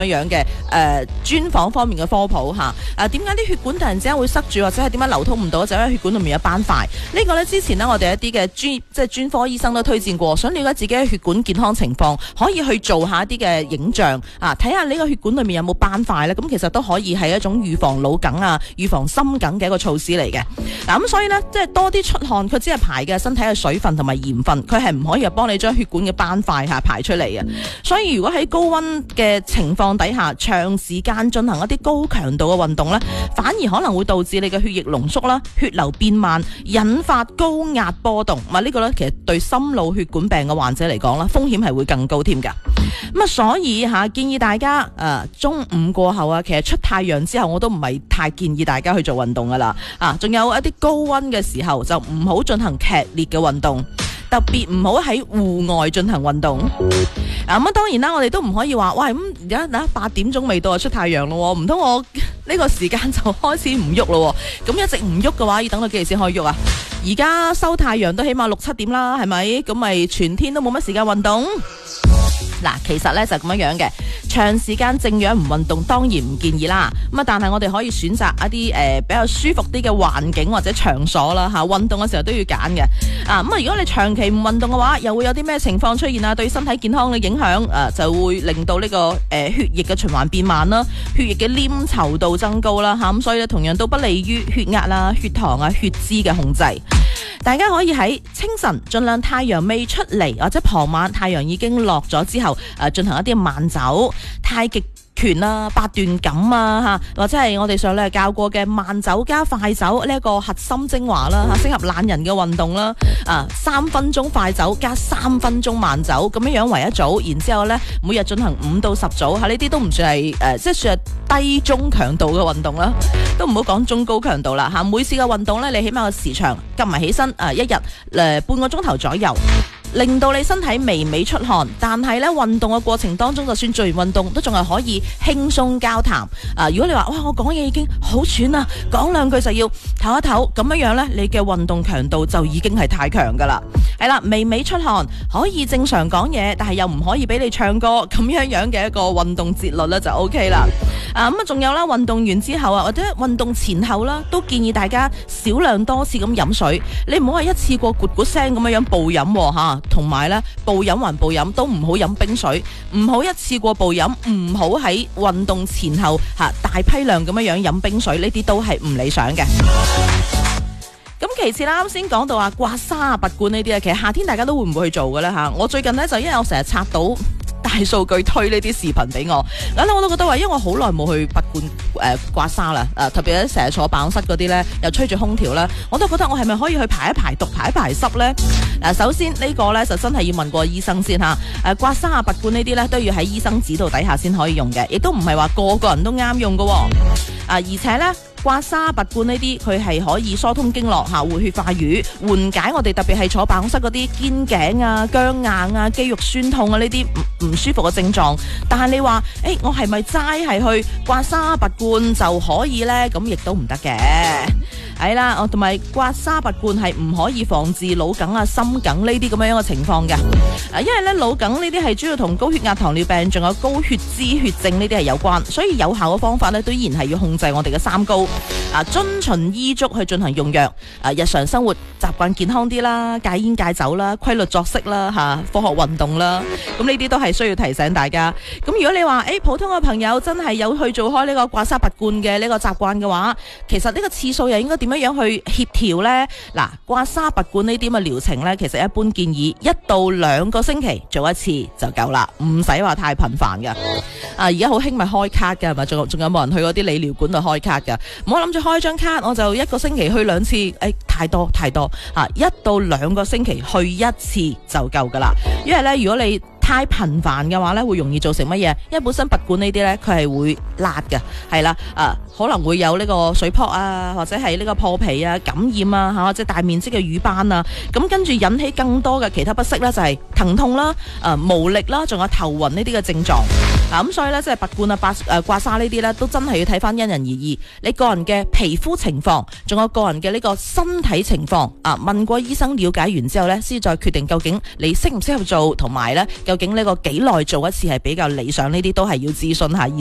樣嘅專訪方面嘅科普嚇。點解啲血管突然之間會塞住，或者係點解流通唔到？就因為血管裏面有斑塊。呢個呢，之前呢，我哋一啲嘅專科醫生都推薦過，想了解自己嘅血管健康情況，可以去做下一啲嘅影像睇下呢個血管裏面有冇斑塊呢。咁其實都可以係一種預防腦梗預防心梗嘅一個措施嚟嘅。咁所以呢，即係多啲出汗，佢只係排嘅身體嘅水分同埋鹽分，佢係唔可以幫你將血管嘅斑塊排出嚟嘅。所以如果喺高溫嘅情況底下，長時間進行一啲高強度嘅運動呢，反而可能會導致你嘅血液濃縮啦，血流變慢，引發高壓波動。呢個呢，其實對心腦血管病嘅患者嚟講啦，風險係會更高添噶。所以建議大家中午過後其實出太陽之後，我都唔係太建議大家去做運動噶啦。仲有一啲高溫嘅時候，就唔好進行劇烈嘅運動。特別唔好喺戶外進行運動。當然啦，我哋都唔可以話，喂，而家8點鐘未到就出太陽咯，唔通我呢個時間就開始唔喐咯？咁一直唔喐嘅話，要等到幾時先可以喐啊？而家收太陽都起碼6、7點啦，係咪？咁咪全天都冇乜時間運動。其實呢就咁樣嘅，長時間靜養唔運動當然唔建議啦。但係我哋可以選擇一啲比較舒服啲嘅環境或者場所啦嚇。運動嘅時候都要揀嘅。如果你長期唔運動嘅話，又會有啲咩情況出現啊？對身體健康嘅影響就會令到呢個血液嘅循環變慢啦，血液嘅黏稠度增高啦嚇。咁所以同樣都不利於血壓啦、血糖血脂嘅控制。大家可以喺清晨盡量太陽未出嚟，或者傍晚太陽已經落咗之後進行一啲慢走、太極拳八段錦或者係我哋上咧教過嘅慢走加快走呢一個核心精華啦適合懶人嘅運動啦。3分鐘快走加3分鐘慢走，咁樣為一組，然之後咧每日進行5到10組呢啲都唔算係即係算係低中強度嘅運動啦，都唔好講中高強度啦每次嘅運動咧，你起碼個時長夾埋起身一日半個鐘頭左右，令到你身體微微出汗，但係咧運動嘅過程當中，就算做完運動都仲係可以輕鬆交談。如果你話哇，我講嘢已經好喘啦，講兩句就要唞一唞，咁樣呢，你嘅運動強度就已經係太強噶啦。係啦，微微出汗可以正常講嘢，但係又唔可以俾你唱歌，咁樣嘅一個運動節律咧就 OK 啦。仲有啦，運動完之後或者運動前後啦，都建議大家少量多次咁飲水。你唔好話一次過咕咕聲咁樣暴飲同埋咧暴飲還暴飲，都唔好飲冰水，唔好一次過暴飲，唔好喺運動前後大批量咁樣飲冰水，呢啲都係唔理想嘅。咁其次啦，啱先講到刮痧拔罐呢啲其實夏天大家都會唔會去做嘅咧？我最近呢，就因為我成日刷到大數據推呢啲視頻俾我，咁我都覺得話，因為我好耐冇去拔罐刮痧啦，特別咧成日坐辦公室嗰啲咧，又吹住空調咧，我都覺得我係咪可以去排一排毒、排一排濕咧？首先呢個咧就真係要問過醫生先嚇。刮痧拔罐呢啲咧都要喺醫生指導底下先可以用嘅，亦都唔係話個個人都啱用嘅。而且咧，刮痧拔罐呢啲佢係可以疏通經絡活血化瘀，緩解我哋特別係坐辦公室嗰啲肩頸僵硬肌肉酸痛呢啲唔舒服嘅症狀。但係你話我係咪齋係去刮痧拔罐就可以呢？咁亦都唔得嘅。係啦，同埋刮痧拔罐係唔可以防治腦梗心梗呢啲咁樣嘅情況嘅。因為咧腦梗呢啲係主要同高血壓、糖尿病仲有高血脂血症呢啲係有關，所以有效嘅方法咧都依然係要控制我哋嘅三高。遵循醫囑去進行用藥。日常生活習慣健康啲啦，戒煙戒酒啦，規律作息啦，科學運動啦，咁呢啲都係需要提醒大家。咁如果你話普通嘅朋友真係有去做開呢個刮痧拔罐嘅呢個習慣嘅話，其實呢個次數又應該點樣去協調呢？刮痧拔罐呢啲咁嘅療程呢，其實一般建議1到2個星期做一次就夠啦，唔使話太頻繁嘅。而家好興咪開卡嘅，係咪？仲有冇人去嗰啲理療館度開卡嘅？唔好諗住開張卡我就1個星期去2次，太多1到2個星期去1次就夠噶啦。因為呢，如果你太頻繁嘅話呢，會容易造成乜嘢？因為本身拔罐呢啲呢，佢係會辣嘅，係啦，可能會有呢個水泡或者係呢個破皮感染或者大面積嘅瘀斑咁跟住引起更多嘅其他不適呢，就係疼痛啦、無力啦，仲有頭暈呢啲嘅症狀。 咁所以咧，即係拔罐啊、刮痧呢啲咧，都真係要睇翻因人而異。你個人嘅皮膚情況，仲有個人嘅呢個身體情況啊，問過醫生了解完之後咧，先再決定究竟你適唔適合做，同埋咧究竟呢個幾耐做一次係比較理想，呢啲都係要諮詢下醫